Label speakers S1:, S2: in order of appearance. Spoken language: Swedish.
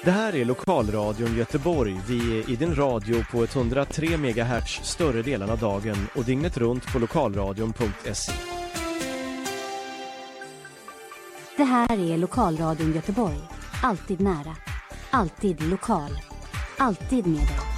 S1: Det här är Lokalradion Göteborg. Vi är i din radio på 103 MHz större delen av dagen och dygnet runt på lokalradion.se.
S2: Det här är Lokalradion Göteborg. Alltid nära. Alltid lokal. Alltid med dig.